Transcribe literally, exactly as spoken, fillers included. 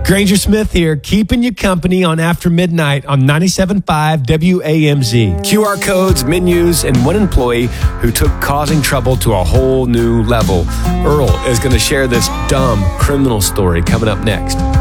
Granger Smith here, keeping you company on After Midnight on ninety-seven point five W A M Z. Q R codes, menus, and one employee who took causing trouble to a whole new level. Earl is going to share this dumb criminal story coming up next.